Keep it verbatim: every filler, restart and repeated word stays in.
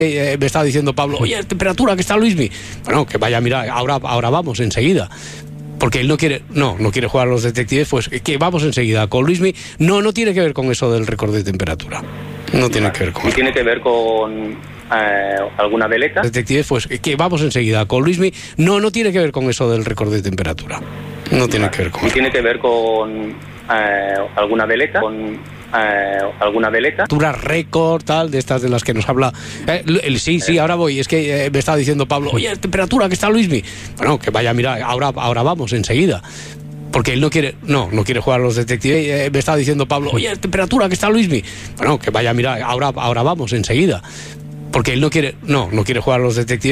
Eh, me estaba diciendo Pablo, oye, temperatura, que está Luismi. Bueno, que vaya, mira, ahora, ahora vamos, enseguida. Porque él no quiere, no, no quiere jugar a los detectives, pues que vamos enseguida con Luismi. No, no tiene que ver con eso del récord de temperatura. No tiene vale. que ver con ¿Y eso. tiene que ver con eh, alguna veleta? Detectives, pues que vamos enseguida con Luismi. No, no tiene que ver con eso del récord de temperatura. No tiene vale. que ver con ¿Y eso. tiene que ver con eh, alguna veleta? Con Eh, alguna veleta. Temperatura récord, tal, de estas de las que nos habla. Eh, el, sí, sí, ahora voy. Es que eh, me estaba diciendo Pablo, oye, temperatura, que está Luismi. Bueno, que vaya, mira, ahora, ahora vamos, enseguida. Porque él no quiere, no, no quiere jugar a los detectives. Eh, me estaba diciendo Pablo, oye, temperatura, que está Luismi. Bueno, que vaya, mira, ahora, ahora vamos, enseguida. Porque él no quiere, no, no quiere jugar a los detectives.